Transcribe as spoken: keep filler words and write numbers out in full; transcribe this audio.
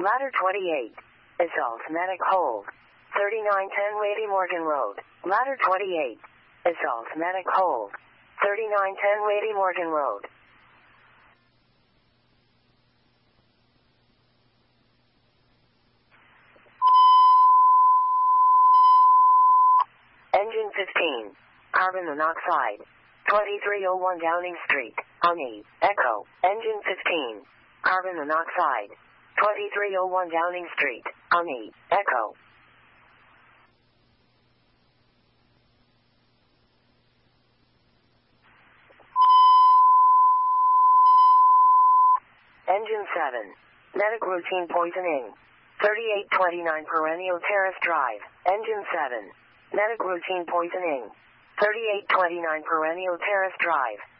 Ladder twenty-eight. Assault medic hold. thirty-nine ten Lady Morgan Road. Ladder twenty-eight. Assault medic hold. thirty-nine ten Lady Morgan Road. Engine fifteen. Carbon monoxide. twenty-three oh one Downing Street. Honey. Echo. Engine fifteen. Carbon monoxide. twenty-three oh one Downing Street. Honey. Echo. Engine seven. Medic routine poisoning. thirty-eight twenty-nine Perennial Terrace Drive. Engine seven. Medic routine poisoning. thirty-eight twenty-nine Perennial Terrace Drive.